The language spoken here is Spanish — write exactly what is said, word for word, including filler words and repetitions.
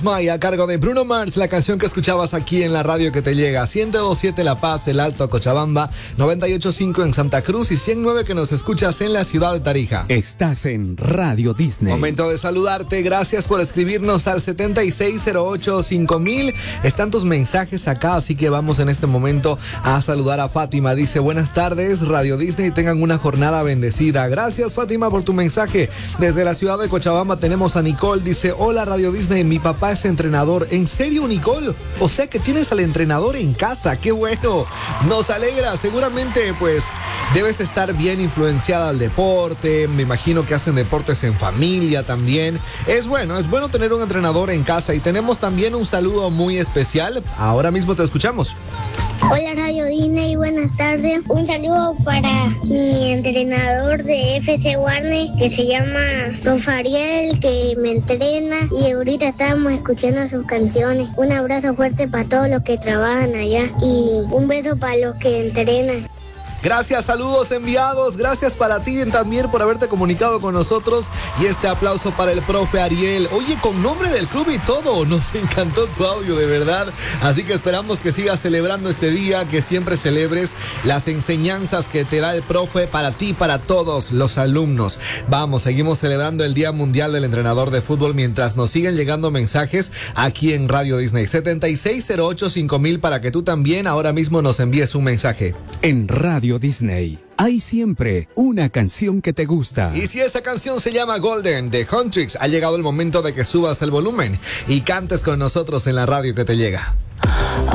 May a cargo de Bruno Mars, la canción que escuchabas aquí en la radio que te llega. ciento dos punto siete La Paz, El Alto, Cochabamba, noventa y ocho punto cinco en Santa Cruz y ciento nueve que nos escuchas en la ciudad de Tarija. Estás en Radio Disney. Momento de saludarte, gracias por escribirnos al setenta y seis cero ocho cinco mil. Están tus mensajes acá, así que vamos en este momento a saludar a Fátima. Dice, buenas tardes, Radio Disney, tengan una jornada bendecida. Gracias, Fátima, por tu mensaje. Desde la ciudad de Cochabamba tenemos a Nicole, dice, hola Radio Disney, mi papá es entrenador. ¿En serio, Nicole? O sea que tienes al entrenador en casa, qué bueno. Nos alegra, seguramente pues debes estar bien influenciada al deporte. Me imagino que hacen deportes en familia también. Es bueno, es bueno tener un entrenador en casa. Y tenemos también un saludo muy especial. Ahora mismo te escuchamos. Hola Radio Disney, buenas tardes. Un saludo para mi entrenador de F C Warner que se llama Rofariel, que me entrena y ahorita estamos escuchando sus canciones. Un abrazo fuerte para todos los que trabajan allá y un beso para los que entrenan. Gracias, saludos enviados, gracias para ti también por haberte comunicado con nosotros y este aplauso para el profe Ariel. Oye, con nombre del club y todo, nos encantó tu audio, de verdad, así que esperamos que sigas celebrando este día, que siempre celebres las enseñanzas que te da el profe para ti, para todos los alumnos. Vamos, seguimos celebrando el Día Mundial del Entrenador de Fútbol mientras nos siguen llegando mensajes aquí en Radio Disney. setenta y seis cero ocho cinco mil para que tú también ahora mismo nos envíes un mensaje. En Radio Disney hay siempre una canción que te gusta. Y si esa canción se llama Golden de Huntrix, ha llegado el momento de que subas el volumen y cantes con nosotros en la radio que te llega.